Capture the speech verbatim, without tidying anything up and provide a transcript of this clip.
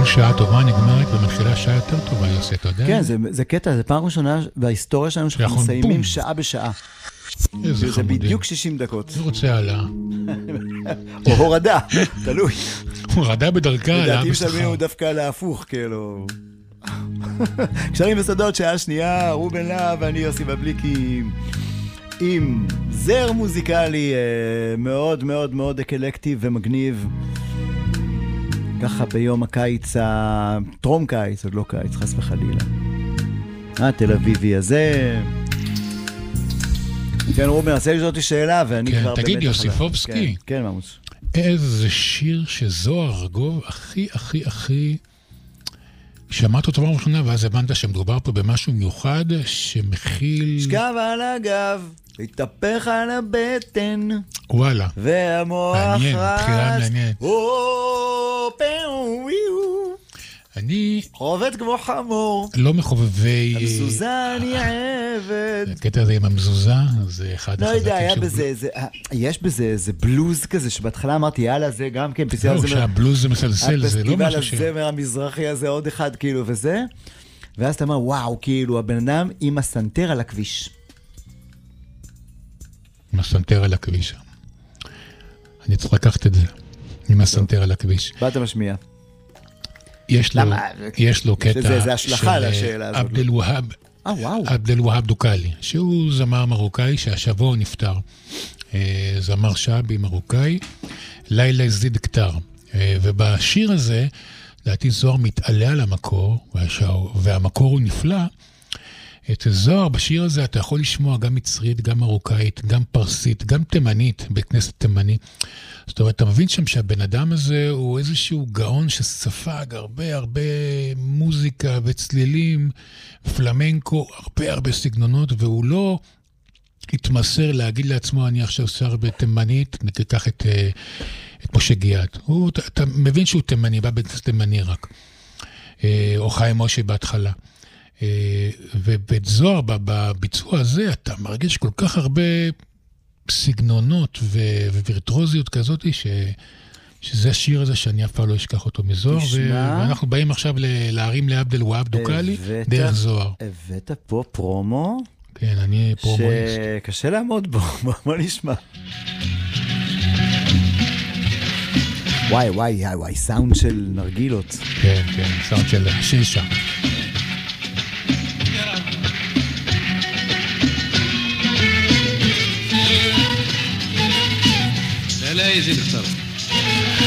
כל שעה טובה נגמרת ומתחילה שעה יותר טובה, יוסי, אתה יודע? כן, זה, זה קטע, זה פעם ראשונה בהיסטוריה שלנו שאנחנו מסיימים שעה בשעה. איזה זה חמודים. בדיוק שישים דקות. אני רוצה העלה. או הורדה, תלוי. הורדה בדרכה, העלה לדעתי בשכר. משלמים הוא דווקא להפוך, כאילו. כשאני בסדות שעה שנייה, רובן להב ואני יוסי בבליקי עם זר מוזיקלי מאוד מאוד מאוד אקלקטי ומגניב. ככה ביום הקיץ, הטרום קיץ, עוד לא קיץ, חס וחלילה. התל אביבי הזה. כן, רובן, עשה לי זאת שאלה, ואני כן, כבר באמת... תגיד, יוסיפובסקי. כן, כן, ממש. איזה שיר שזוהר ארגוב הכי, הכי, הכי... שמעת אותו פעם ראשונה, ואז הבנת שמדובר פה במשהו מיוחד, שמכיל... שכב על הגב, התהפך על הבטן. וואלה. והמוח מעניין, בחירה מעניינת. אני... עובד כמו חמור. לא מחובבי... המזוזה אני עבד. הקטע הזה עם המזוזה, זה אחד לא יודע, היה החזקים בזה, זה- יש בזה איזה בלוז כזה, שבהתחלה אמרתי, יאללה, זה גם כן, פסטיבל לא, הזמר. שהבלוז זה מסלסל, זה לא משהו ש... הפסטיבל הזמר המזרחי הזה, עוד אחד כאילו וזה. ואז אתה אומר, וואו, כאילו, הבן אדם עם הסנטר על הכביש. עם הסנטר על הכביש. אני צריך לקחת את זה, עם הסנטר על הכביש. באת משמיע. יש לו, למה? יש לו יש קטע לזה- זה השלכה של לשאלה הזאת. עבד אל-והאב, אה, וואו. עבד אל-והאב דוקאלי, שהוא זמר מרוקאי שהשבוע הוא נפטר. אה, זמר שעבי מרוקאי, לילה זיד כתר. אה, ובשיר הזה, לדעתי זוהר מתעלה על המקור, והמקור הוא נפלא. את זוהר בשיר הזה אתה יכול לשמוע גם מצרית, גם מרוקאית, גם פרסית, גם תימנית, בכנסת תימני. זאת אומרת, אתה מבין שם שהבן אדם הזה הוא איזשהו גאון שספג הרבה הרבה מוזיקה וצלילים, פלמנקו, הרבה הרבה סגנונות, והוא לא התמסר להגיד לעצמו, אני עכשיו שר בתימנית, ניקח את, את משה גיאת. הוא, אתה, אתה מבין שהוא תימני, בא בכנסת תימני רק. או חיים משה בהתחלה. ובזוהר, בביצוע הזה, אתה מרגיש כל כך הרבה סגנונות ווירטרוזיות כזאת, ש... שזה השיר הזה שאני אף פעם לא אשכח אותו מזוהר, תשמע... ואנחנו באים עכשיו להרים לעבד אל-והאב דוקאלי, דרך זוהר. הבאת פה פרומו? כן, אני פרומואיסט. שקשה לעמוד בו, בוא נשמע. וואי, וואי, וואי, סאונד של נרגילות. כן, כן, סאונד של שישה. لا يزيد اكثر